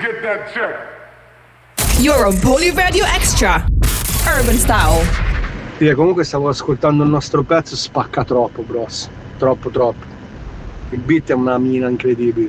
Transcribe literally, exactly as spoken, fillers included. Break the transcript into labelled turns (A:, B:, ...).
A: get that check.
B: You're on Poly Radio Extra, Urban Style.
C: Sì, comunque stavo ascoltando il nostro pezzo, spacca troppo, bros. Troppo, troppo. Il beat è una mina incredibile.